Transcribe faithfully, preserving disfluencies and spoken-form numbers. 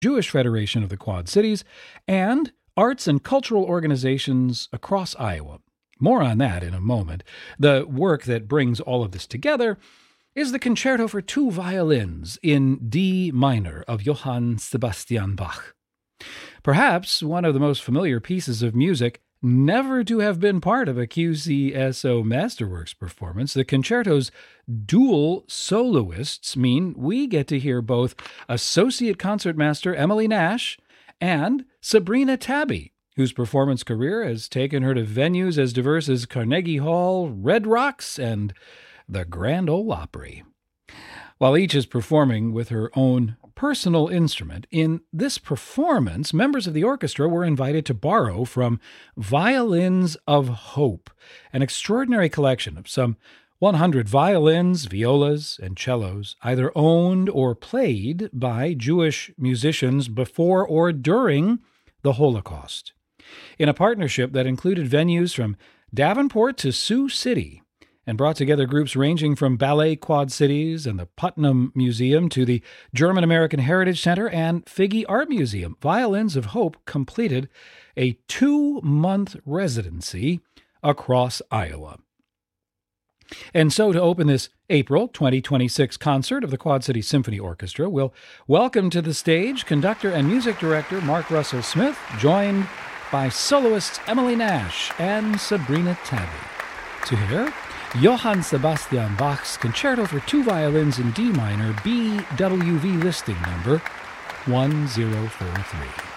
Jewish Federation of the Quad Cities, and arts and cultural organizations across Iowa. More on that in a moment. The work that brings all of this together is the Concerto for Two Violins in D minor of Johann Sebastian Bach. Perhaps one of the most familiar pieces of music never to have been part of a Q C S O Masterworks performance. The concerto's dual soloists mean we get to hear both Associate Concertmaster Emily Nash and Sabrina Tabby, whose performance career has taken her to venues as diverse as Carnegie Hall, Red Rocks, and the Grand Ole Opry. While each is performing with her own personal instrument, in this performance, members of the orchestra were invited to borrow from Violins of Hope, an extraordinary collection of some one hundred violins, violas, and cellos, either owned or played by Jewish musicians before or during the Holocaust. In a partnership that included venues from Davenport to Sioux City, and brought together groups ranging from Ballet Quad Cities and the Putnam Museum to the German American Heritage Center and Figge Art Museum, Violins of Hope completed a two-month residency across Iowa. And so to open this April twenty twenty-six concert of the Quad City Symphony Orchestra, we'll welcome to the stage conductor and music director Mark Russell Smith, joined by soloists Emily Nash and Sabrina Tabby. To hear Johann Sebastian Bach's Concerto for Two Violins in D minor, B W V listing number one zero four three.